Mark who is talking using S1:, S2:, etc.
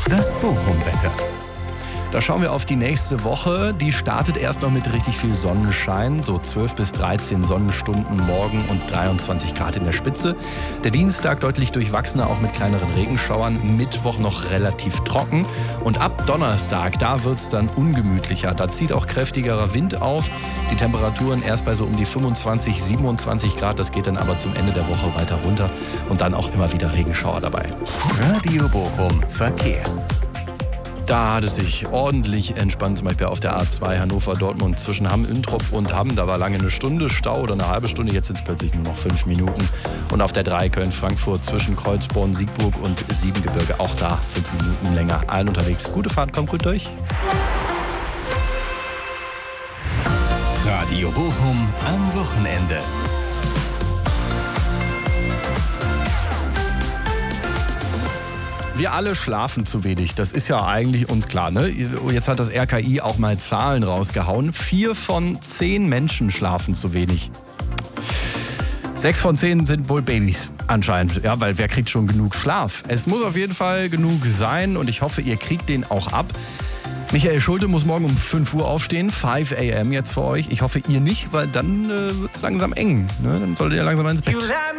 S1: Das Bochum-Wetter.
S2: Da schauen wir auf die nächste Woche. Die startet erst noch mit richtig viel Sonnenschein. So 12 bis 13 Sonnenstunden morgen und 23 Grad in der Spitze. Der Dienstag deutlich durchwachsener, auch mit kleineren Regenschauern. Mittwoch noch relativ trocken. Und ab Donnerstag, da wird es dann ungemütlicher. Da zieht auch kräftigerer Wind auf. Die Temperaturen erst bei so um die 25, 27 Grad. Das geht dann aber zum Ende der Woche weiter runter. Und dann auch immer wieder Regenschauer dabei.
S1: Radio Bochum Verkehr.
S2: Da hat es sich ordentlich entspannt, zum Beispiel auf der A2 Hannover-Dortmund zwischen Hamm-Üntrop und Hamm. Da war lange eine Stunde Stau oder eine halbe Stunde, jetzt sind es plötzlich nur noch 5 Minuten. Und auf der 3 Köln-Frankfurt zwischen Kreuzborn, Siegburg und Siebengebirge, auch da 5 Minuten länger. Allen unterwegs. Gute Fahrt, kommt gut durch.
S1: Radio Bochum am Wochenende.
S2: Wir alle schlafen zu wenig, das ist ja eigentlich uns klar, ne? Jetzt hat das RKI auch mal Zahlen rausgehauen. 4 von 10 Menschen schlafen zu wenig. 6 von 10 sind wohl Babys anscheinend, ja, weil wer kriegt schon genug Schlaf? Es muss auf jeden Fall genug sein und ich hoffe, ihr kriegt den auch ab. Michael Schulte muss morgen um 5 Uhr aufstehen, 5 a.m. jetzt für euch. Ich hoffe, ihr nicht, weil dann wird es langsam eng, ne? Dann solltet ihr langsam ins Bett.